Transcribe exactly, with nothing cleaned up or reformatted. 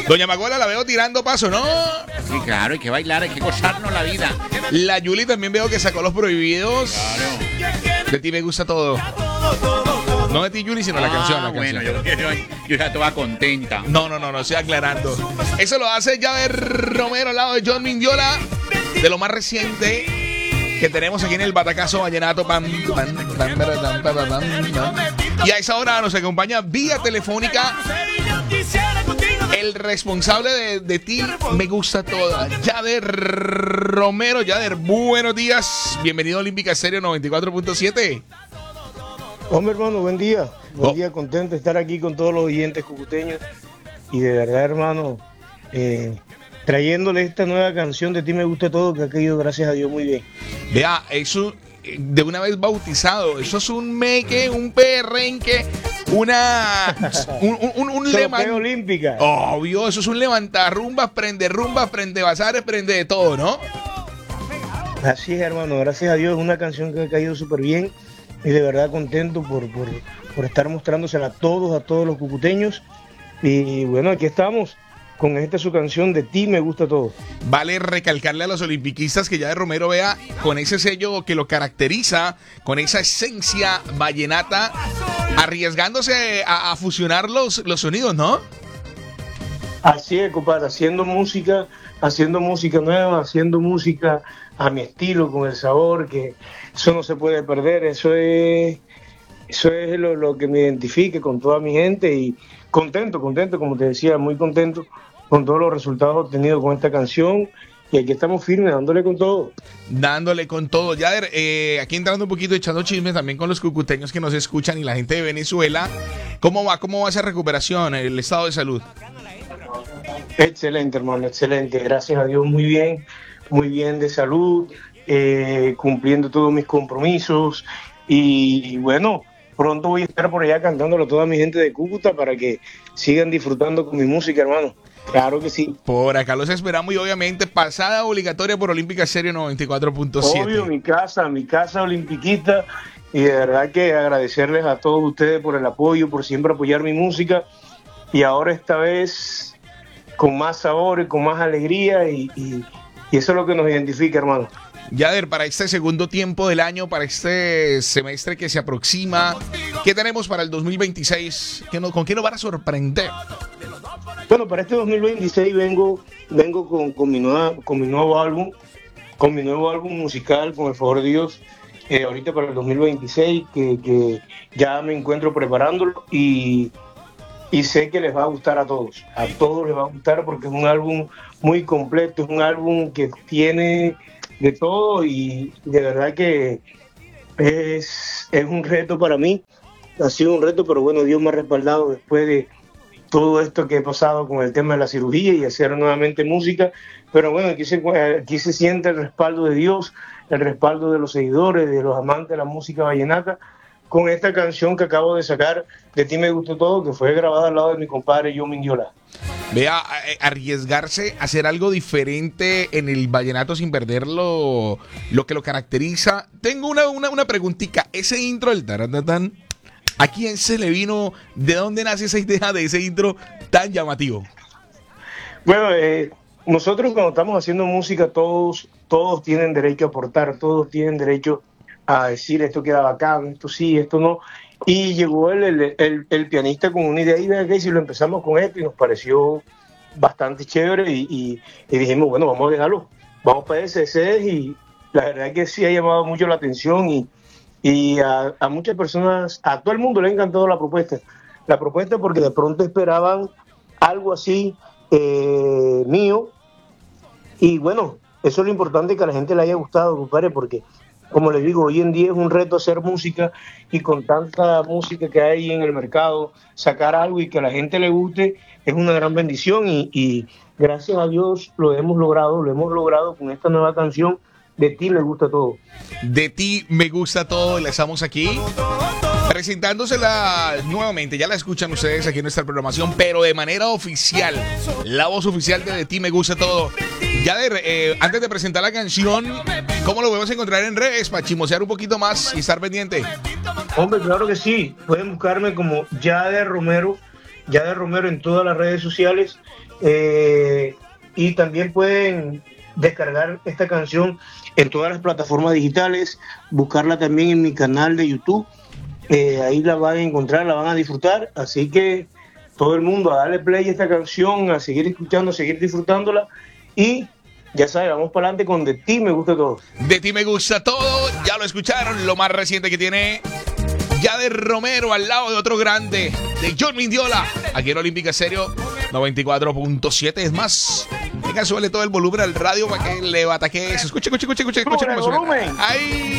Doña Magola la veo tirando paso, ¿no? Sí, claro, hay que bailar, hay que gozarnos la vida. La Yuli también veo que sacó los prohibidos. Claro. De ti me gusta todo. No de ti, Yuli, sino la Ah, canción, la bueno, canción. yo, yo, yo ya estaba contenta. No, no, no, no, estoy aclarando. Eso lo hace Yader Romero al lado de John Mindiola, de lo más reciente que tenemos aquí en el Batacazo Vallenato. Pam, pam, pam, pam, pam, pam, pam. Y a esa hora nos acompaña vía telefónica el responsable de, de ti me gusta toda, Yader Romero. Yader, buenos días. Bienvenido a Olímpica Estéreo noventa y cuatro punto siete. Hombre, hermano, buen día. Buen Oh. día, contento de estar aquí con todos los oyentes cucuteños. Y de verdad, hermano, eh, trayéndole esta nueva canción de Ti Me Gusta Todo, que ha caído, gracias a Dios, muy bien. Vea, eso eh, de una vez bautizado, eso es un meque, un perrenque, una un, un, un, un Tropeo leman- olímpica. Obvio, eso es un levantarrumbas, prende rumbas, prende bazares, prende de todo, ¿no? Así es, hermano, gracias a Dios, es una canción que ha caído súper bien. Y de verdad contento por, por, por estar mostrándosela a todos, a todos los cucuteños. Y bueno, aquí estamos con esta su canción de Ti Me Gusta Todo. Vale recalcarle a los olimpiquistas que Yader Romero vea con ese sello que lo caracteriza, con esa esencia vallenata, arriesgándose a, a fusionar los, los sonidos, ¿no? Así es, compadre, haciendo música, haciendo música nueva, haciendo música a mi estilo, con el sabor, que eso no se puede perder, eso es, eso es lo, lo que me identifique con toda mi gente y contento, contento, como te decía, muy contento con todos los resultados obtenidos con esta canción y aquí estamos firmes, dándole con todo. Dándole con todo. Yader, eh, aquí entrando un poquito, echando chismes también con los cucuteños que nos escuchan y la gente de Venezuela. ¿Cómo va? ¿Cómo va esa recuperación, el estado de salud? Excelente, hermano, excelente, gracias a Dios, muy bien, muy bien de salud, eh, cumpliendo todos mis compromisos y bueno, pronto voy a estar por allá cantándolo a toda mi gente de Cúcuta para que sigan disfrutando con mi música, hermano. Claro que sí. Por acá los esperamos y obviamente pasada obligatoria por Olímpica Estéreo noventa y cuatro punto siete. Obvio, mi casa, mi casa olimpiquita y de verdad que agradecerles a todos ustedes por el apoyo, por siempre apoyar mi música y ahora esta vez con más sabor y con más alegría y, y, y eso es lo que nos identifica, hermano. Yader, para este segundo tiempo del año, para este semestre que se aproxima, ¿qué tenemos para el dos mil veintiséis? ¿Qué no, ¿Con qué nos van a sorprender? Bueno, para este dos mil veintiséis vengo, vengo con, con, mi nueva, con mi nuevo álbum, con mi nuevo álbum musical, con el favor de Dios, eh, ahorita para el dos mil veintiséis, que, que ya me encuentro preparándolo y, y sé que les va a gustar a todos, a todos les va a gustar porque es un álbum muy completo, es un álbum que tiene de todo y de verdad que es, es un reto para mí, ha sido un reto, pero bueno, Dios me ha respaldado después de todo esto que he pasado con el tema de la cirugía y hacer nuevamente música, pero bueno, aquí se, aquí se siente el respaldo de Dios, el respaldo de los seguidores, de los amantes de la música vallenata, con esta canción que acabo de sacar, de Ti Me Gustó Todo, que fue grabada al lado de mi compadre John Mindiola. Vea, eh, arriesgarse a hacer algo diferente en el vallenato sin perder lo, lo que lo caracteriza. Tengo una, una, una preguntita, ese intro del tarantatán, ¿a quién se le vino? ¿De dónde nace esa idea de ese intro tan llamativo? Bueno, eh, nosotros cuando estamos haciendo música, todos, todos tienen derecho a aportar, todos tienen derecho a decir esto queda bacán, esto sí, esto no. Y llegó el, el, el, el pianista con una idea y vea que si lo empezamos con esto y nos pareció bastante chévere y, y, y dijimos, bueno, vamos a dejarlo, vamos para ese, ese es, y la verdad es que sí ha llamado mucho la atención y, y a, a muchas personas, a todo el mundo le ha encantado la propuesta, la propuesta porque de pronto esperaban algo así eh, mío y bueno, eso es lo importante, que a la gente le haya gustado, compadre, porque como les digo, hoy en día es un reto hacer música y con tanta música que hay en el mercado, sacar algo y que a la gente le guste es una gran bendición y, y gracias a Dios lo hemos logrado, lo hemos logrado con esta nueva canción, De Ti Me Gusta Todo. De Ti Me Gusta Todo, la estamos aquí presentándosela nuevamente, ya la escuchan ustedes aquí en nuestra programación, pero de manera oficial, la voz oficial de De Ti Me Gusta Todo. Yader, eh, antes de presentar la canción, ¿cómo lo podemos encontrar en redes para chismosear un poquito más y estar pendiente? Hombre, claro que sí, pueden buscarme como Yader Romero Yader Romero en todas las redes sociales. Eh, y también pueden descargar esta canción en todas las plataformas digitales, buscarla también en mi canal de YouTube. Eh, ahí la van a encontrar, la van a disfrutar. Así que todo el mundo a darle play a esta canción, a seguir escuchando, a seguir disfrutándola. Y ya saben, vamos para adelante con De Ti Me Gusta Todo. De Ti Me Gusta Todo, ya lo escucharon, lo más reciente que tiene Yader Romero al lado de otro grande, de John Mindiola, aquí en Olímpica Estéreo noventa y cuatro punto siete. Es más, venga, súbele todo el volumen al radio para que le bataque eso. Escuche, escuche, escuche, escuche, escuche. ¡Sube el volumen! ¡Ahí!